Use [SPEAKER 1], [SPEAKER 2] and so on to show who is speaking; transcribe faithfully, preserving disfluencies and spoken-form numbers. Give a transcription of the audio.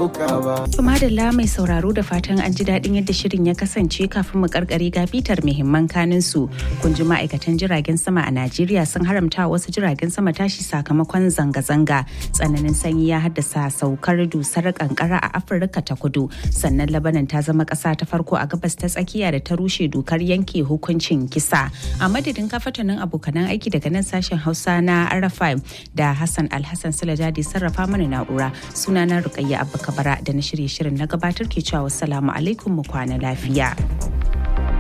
[SPEAKER 1] ɗauka ba.
[SPEAKER 2] Kuma da mai sauraro da fatan an ji daɗin yadda shirin ya kasance kafin mu karkare ga bitar muhimman kanin su. Kun ji ma'aikatan jiragen sama a Najeriya sun haramta wasu jiragen sama tashi sakamakon zanga-zanga. Tsananin sanyi ya haddasa saukar dusar kankara a Afirka ta Kudu. Sannan Lebanon ta zama ƙasa ta farko a gabas ta tsakiya da ta rushe dokar yanke hukuncin kisa. A madadin kafatanin abokanan aiki daga nan sashen Hausa na R F I da Hassan Alhassan Sulajadi sarrafa mana na'ura. Sunana Rukayya Abba Kabara da na shirye shirin na gabatar ke cewa wassalamu alaikum mu kwana lafiya.